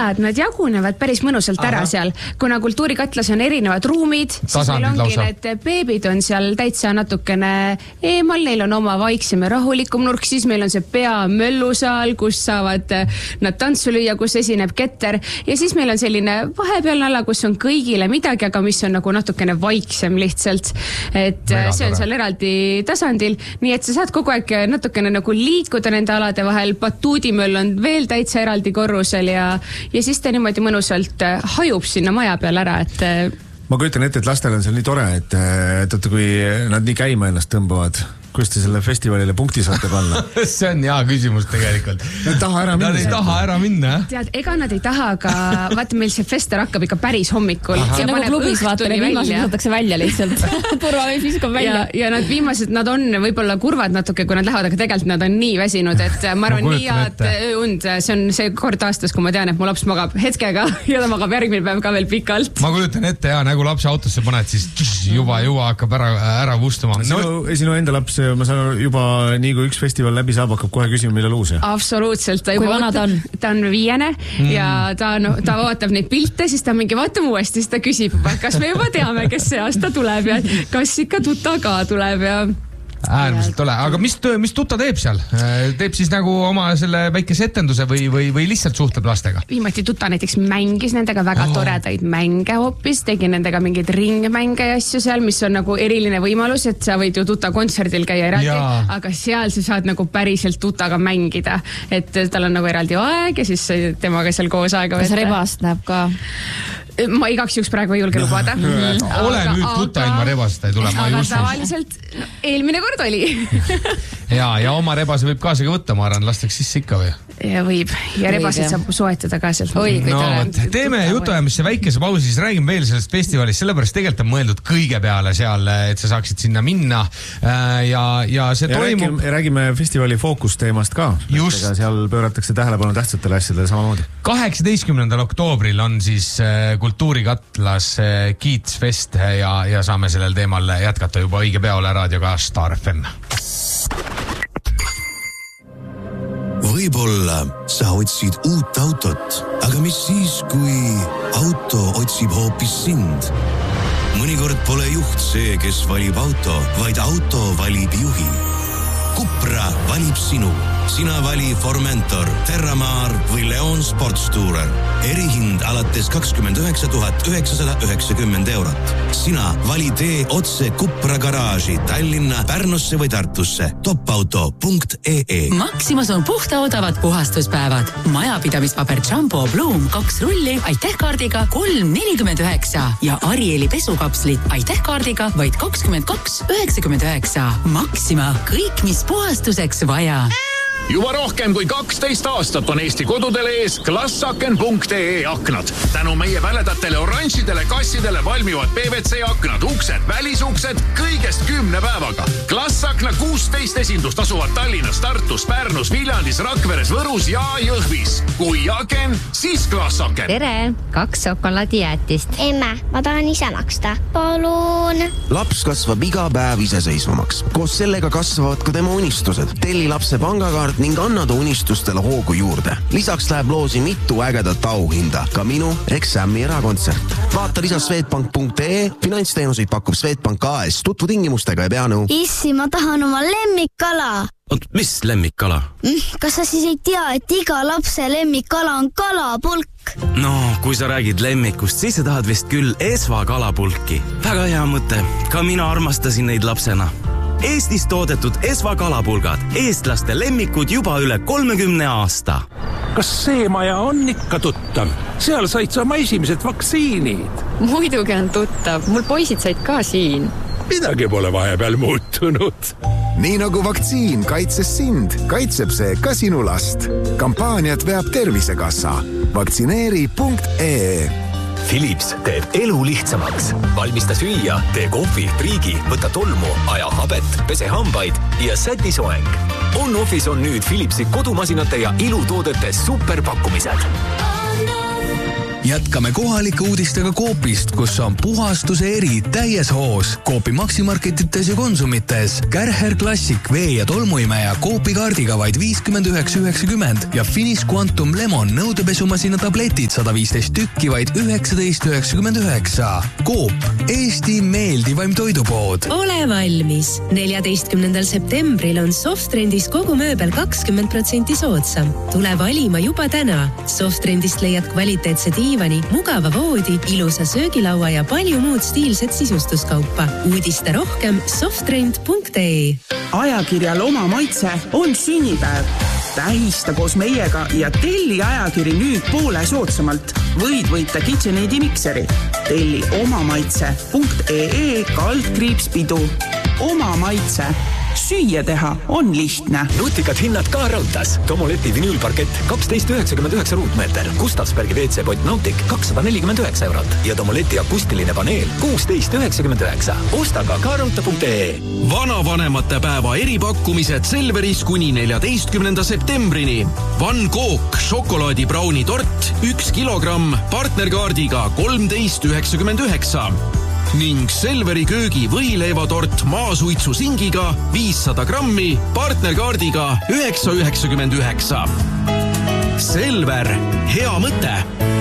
et nad jagunevad päris mõnusalt ära seal, kuna kultuurikatlas on erinevad ruumid, siis meil ongi need beebid on seal täitsa natukene eemal, neil on oma vaiksem ja rahulikum nurk, siis meil on see peamöllusaal, kus saavad nad tantsu lüüa, kus esineb ketter ja siis meil on selline vahepealne ala, kus on kõigile midagi, aga mis on nagu natukene vaiksem lihtsalt, et see on seal eraldi tasandil, nii et sa saad kogu aeg natukene nagu liikuda nende alade vahel, batuudimöll on veel täitsa eraldi korrusel ja siis ta niimoodi mõnusalt hajub sinna maja peal ära, et ma kujutan ette, et lastel on seal nii tore, et kui nad nii käima ennast tõmbavad, kuidas te selle festivalile punkti saate panna? See on hea küsimus tegelikult. Nad ei taha ära minna. Tead, ega nad ei taha, aga vaata, meil see fester hakkab ikka päris hommikul. See on nagu klubis, vaata, viimased visatakse välja lihtsalt. Turvamees viskab välja. Ja nad viimased, nad on võib-olla kurvad natuke, kui nad lähevad, aga tegelikult nad on nii väsinud, et ma arvan, nii head und. See on see kord aastas, kui ma tean, et mu laps magab hetkega ja ta magab järgmine päev ka veel pikalt. Ma kujutan ette, nagu lapse autosse paned, siis juba hakkab ära vustuma. Sinu enda laps, ma saan juba nii kui üks festival läbi saab, hakkab kohe küsima, millal uus. Absoluutselt. Kui vana ta on? Ta on 5 ja ta vaatab neid pilte, siis ta mingi vaatame uuesti, siis ta küsib, kas me juba teame, kes see aasta tuleb ja kas ikka tuta ka tuleb ja äärmiselt ole, aga mis tuta teeb seal? Teeb siis nagu oma selle väikese etenduse või lihtsalt suhtleb lastega? Viimati tuta näiteks mängis nendega väga toredaid mänge hoopis, tegi nendega mingeid ringmänge ja asju seal, mis on nagu eriline võimalus, et sa võid ju tuta kontserdil käia eraldi, aga seal sa saad nagu päriselt tutaga mängida, et tal on nagu eraldi aeg ja siis temaga seal koos aega kas rebast näeb ka? Ma igaks juhuks praegu ei julge lubada. Ole nüüd tuta ilma rebasta ei tule, ma ei usu. Tavaliselt eelmine kord oli. ja oma rebase võib kaasa ka võtta, ma arvan, lastaks sisse ikka või? Ja võib. Ja rebasid saab soetada ka sealt. Teeme jutuajamisse väikese pausi, siis räägime veel sellest festivalist, sellepärast tegelikult on mõeldud kõige peale seal, et sa saaksid sinna minna ja see toimub. Räägime festivali fookusteemast ka. Seal pööratakse tähelepanu tähtsatele asjadele samamoodi. 18. oktoobril on siis kultuurikatlas Kiitsfest ja saame sellel teemal jätkata juba õige pea ole raadioga Star FM. Võib-olla sa otsid uut autot, aga mis siis, kui auto otsib hoopis sind? Mõnikord pole juht see, kes valib auto, vaid auto valib juhi. Cupra valib sinu. Sina vali Formentor, Terramar või Leon Sportstourer. Erihind alates 29 990 €. Sina vali tee otse Cupra garaaži Tallinna, Pärnusse või Tartusse. Topauto.ee. Maximas on puhta odavad puhastuspäevad. Majapidamispaber Jumbo Bloom 2 rulli aitähkaardiga 3,49 ja Arieli pesukapslid aitähkaardiga vaid 22,99. Maxima, kõik mis puhastuseks vaja. Juba rohkem kui 12 aastat on Eesti kodudele ees Glassaken.ee aknad. Tänu meie väledatele oranžidele kassidele valmivad PVC aknad, uksed, välisuksed kõigest 10 päevaga. Glassakna 16 esindust asuvad Tallinnas, Tartus, Pärnus, Viljandis, Rakveres, Võrus ja Jõhvis. Kui aken, siis Glassaken. Tere, 2 šokolaadijäätist. Emme, ma tahan ise maksta. Palun. Laps kasvab iga päev iseseisvamaks. Koos sellega kasvavad ka tema unistused. Telli lapse pangakaart ning anna ta unistustele hoogu juurde. Lisaks läheb loosi mitu ägedat auhinda, ka minu Exami erakontsert. Vaata lisa Swedbank.ee, finantsteenuseid pakub Swedbank AS, tutvu tingimustega ja pea nõu. Issi, ma tahan oma lemmikkala. Mis lemmikkala? Kas sa siis ei tea, et iga lapse lemmikkala on kalapulk? No, kui sa räägid lemmikust, siis sa tahad vist küll Esva kalapulki. Väga hea mõte, ka mina armastasin neid lapsena. Eestis toodetud Esva kalapulgad, eestlaste lemmikud juba üle 30 aasta. Kas see maja on ikka tuttav? Seal said sa oma esimesed vaktsiinid. Muidugi on tuttav, mul poisid said ka siin. Midagi pole vahepeal muutunud. Nii nagu vaktsiin kaitses sind, kaitseb see ka sinu last. Kampaaniat veab Tervisekassa. Vaktsineeri.ee. Philips teeb elu lihtsamaks. Valmista süüa, tee kohvi, triigi, võta tolmu, aja habet, pese hambaid ja säti soeng. On-Office on nüüd Philipsi kodumasinate ja ilutoodete superpakkumised. Jätkame kohalike uudistega Coopist, kus on puhastuse eri täies hoos. Coopi maksimarketites ja konsumites. Kärcher Classic vee- ja tolmuimeja Coopi kaardiga vaid 59,90 ja Finish Quantum Lemon nõudepesumasina tabletid 115 tükki vaid 19,99. Coop, Eesti meeldivaim toidupood. Ole valmis. 14. septembril on Softrendis kogu mööbel 20% soodsam. Tule valima juba täna. Softrendist leiad kvaliteetse diivani, mugava voodi, ilusa söögilaua ja palju muud stiilset sisustuskaupa. Uudiste rohkem softrend.ee. Ajakirjal Oma maitse on sünnipäev. Tähista koos meiega ja telli ajakiri nüüd poole soodsamalt. Võid võita KitchenAidi mikseri. Telli omamaitse.ee/pidu. Oma maitse. Süüa teha on lihtne. Nutikad hinnad ka raudtas. Tomoleti vinüülparkett 12,99 ruutmeeter. Gustavsbergi WC-pott Nautic 249 eurot. Ja Tomoleti akustiline paneel 16,99. Osta ka raudta.ee. Vanavanemate päeva eripakkumised Selveris kuni 14. septembrini. Van Gogh šokolaadibrauni tort 1 kilogramm partnerkaardiga 13,99. Ning Selveri köögi võileivatort maasuitsu singiga 500 grammi partnerkaardiga 9,99. Selver, hea mõte!